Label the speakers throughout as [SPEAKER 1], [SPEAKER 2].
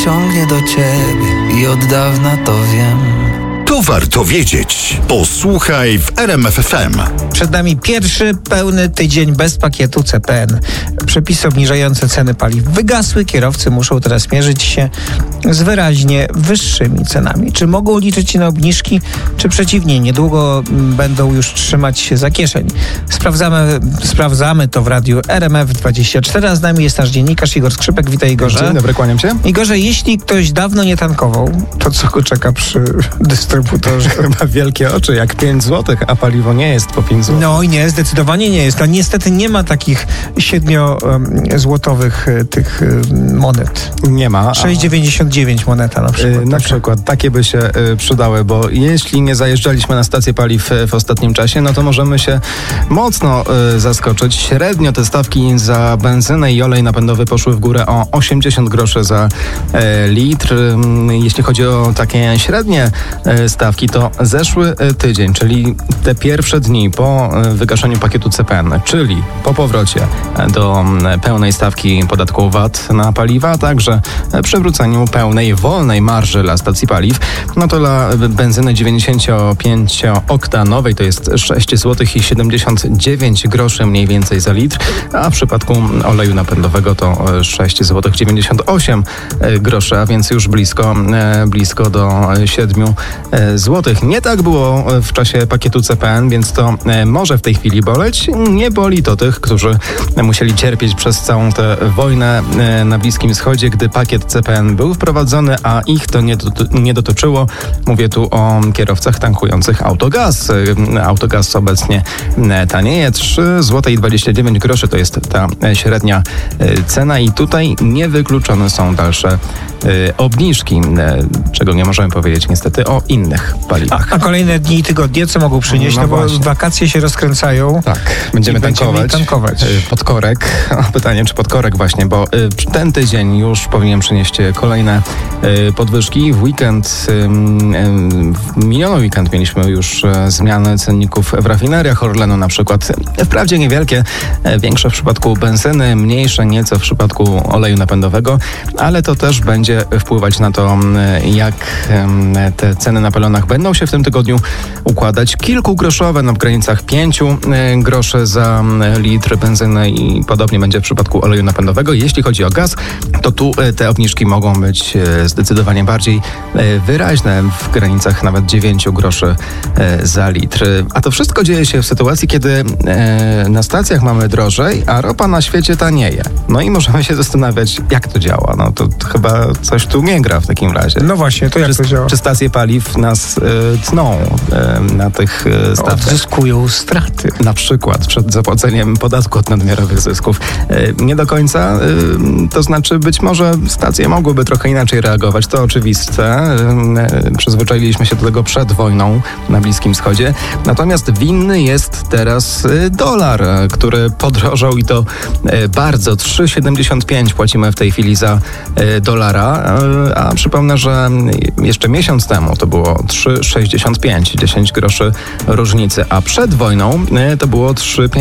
[SPEAKER 1] ciągnie do ciebie i od dawna to wiem.
[SPEAKER 2] To warto wiedzieć. Posłuchaj w RMF FM.
[SPEAKER 3] Przed nami pierwszy pełny tydzień bez pakietu CPN. Przepisy obniżające ceny paliw wygasły. Kierowcy muszą teraz mierzyć się z wyraźnie wyższymi cenami. Czy mogą liczyć na obniżki, czy przeciwnie, niedługo będą już trzymać się za kieszeń? Sprawdzamy to w radiu RMF24. A z nami jest nasz dziennikarz Igor Skrzypek. Witaj, Igorze.
[SPEAKER 4] Dzień dobry, kłaniam się.
[SPEAKER 3] Igorze, jeśli ktoś dawno nie tankował, to co go czeka przy dystrybutorze?
[SPEAKER 4] Chyba wielkie oczy, jak 5 zł, a paliwo nie jest po 5 zł.
[SPEAKER 3] No i nie, zdecydowanie nie jest. A niestety nie ma takich 7-złotowych tych monet.
[SPEAKER 4] Nie ma.
[SPEAKER 3] 6,99 moneta na przykład.
[SPEAKER 4] Na przykład, takie by się przydały, bo jeśli nie zajeżdżaliśmy na stację paliw w ostatnim czasie, no to możemy się mocno zaskoczyć. Średnio te stawki za benzynę i olej napędowy poszły w górę o 80 groszy za litr. Jeśli chodzi o takie średnie stawki, to zeszły tydzień, czyli te pierwsze dni po wygaszeniu pakietu CPN, czyli po powrocie do pełnej stawki podatku VAT na paliwa, a także przywróceniu pełnej, wolnej marży dla stacji paliw, no to dla benzyny 95-oktanowej to jest 6 zł i 79 groszy mniej więcej za litr, a w przypadku oleju napędowego to 6 zł 98 groszy, a więc już blisko do 7 zł. Nie tak było w czasie pakietu CPN, więc to może w tej chwili boleć. Nie boli to tych, którzy musieli cierpieć przez całą tę wojnę na Bliskim Wschodzie, gdy pakiet CPN był wprowadzony, a ich to nie dotyczyło. Mówię tu o kierowcach tankujących autogaz. Autogaz obecnie tanieje. 3,29 zł to jest ta średnia cena i tutaj niewykluczone są dalsze obniżki, czego nie możemy powiedzieć niestety o innych paliwach.
[SPEAKER 3] A kolejne dni i tygodnie co mogą przynieść? No bo właśnie. Wakacje się rozkręcają.
[SPEAKER 4] Tak, będziemy tankować. Podkorek. Pytanie, czy podkorek właśnie, bo ten tydzień już powinien przynieść kolejne podwyżki. W weekend, w miniony weekend mieliśmy już zmiany cenników w rafineriach Orlenu na przykład. Wprawdzie niewielkie, większe w przypadku benzyny, mniejsze nieco w przypadku oleju napędowego, ale to też będzie wpływać na to, jak te ceny na pelonach będą się w tym tygodniu układać. Kilkugroszowe, w granicach 5 groszy za litr benzyny i podobnie będzie w przypadku oleju napędowego. Jeśli chodzi o gaz, to tu te obniżki mogą być zdecydowanie bardziej wyraźne, w granicach nawet 9 groszy za litr. A to wszystko dzieje się w sytuacji, kiedy na stacjach mamy drożej, a ropa na świecie tanieje. No i możemy się zastanawiać, jak to działa. No to chyba coś tu nie gra w takim razie.
[SPEAKER 3] No właśnie, to jak to działa?
[SPEAKER 4] Czy stacje paliw nas tną na tych stacjach?
[SPEAKER 3] Odzyskują straty.
[SPEAKER 4] Na przykład przed zapłaceniem podatku od nadmiarowych zysków. Nie do końca, to znaczy być może stacje mogłyby trochę inaczej reagować, to oczywiste. Przyzwyczailiśmy się do tego przed wojną na Bliskim Wschodzie. Natomiast winny jest teraz dolar, który podrożał i to bardzo. 3,75 płacimy w tej chwili za dolara, a przypomnę, że jeszcze miesiąc temu to było 3,65, 10 groszy różnicy, a przed wojną to było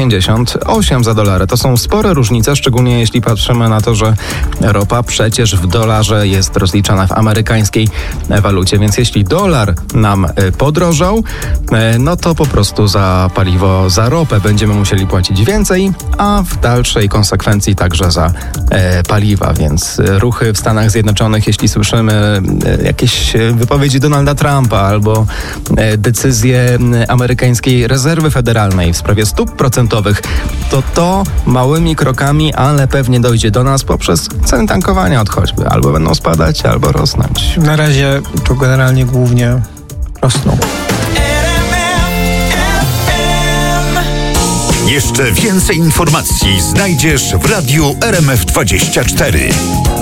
[SPEAKER 4] 3,58 za dolara. To są spore różnice, szczególnie jeśli patrzymy na to, że ropa przecież w dolarze jest rozliczana w amerykańskiej walucie, więc jeśli dolar nam podrożał, no to po prostu za paliwo, za ropę będziemy musieli płacić więcej, a w dalszej konsekwencji także za paliwa, więc ruchy w Stanach Zjednoczonych, jeśli słyszymy jakieś wypowiedzi Donalda Trumpa albo decyzje amerykańskiej rezerwy federalnej w sprawie stóp procentowych, to małymi krokami, ale pewnie dojdzie do nas poprzez ceny tankowania od choćby. Albo będą spadać, albo rosnąć.
[SPEAKER 3] Na razie to generalnie głównie rosną.
[SPEAKER 2] Jeszcze więcej informacji znajdziesz w radiu RMF24.